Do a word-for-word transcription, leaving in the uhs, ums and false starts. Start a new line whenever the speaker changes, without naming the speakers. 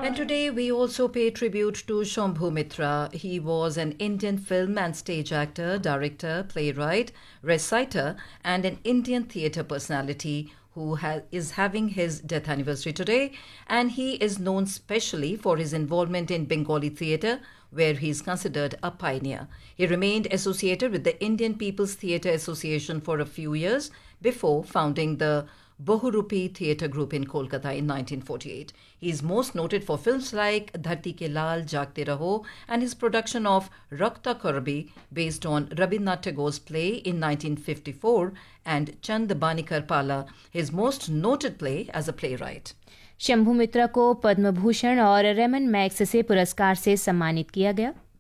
And today we also pay tribute to Shambhu Mitra. He was an Indian film and stage actor, director, playwright, reciter, and an Indian theatre personality who ha- is having his death anniversary today. And he is known specially for his involvement in Bengali theatre, where he is considered a pioneer. He remained associated with the Indian People's Theatre Association for a few years before founding the Bahurupi Theatre Group in Kolkata in nineteen forty-eight. He is most noted for films like Dharti Ke Lal, Jagte Raho, and his production of Rakta Karbi, based on Rabindranath Tagore's play in nineteen fifty-four, and Chand Banikar Pala, his most noted play as a playwright.
Shambhu मित्रा को पद्म भूषण और Ramon max से पुरस्कार से सम्मानित किया गया।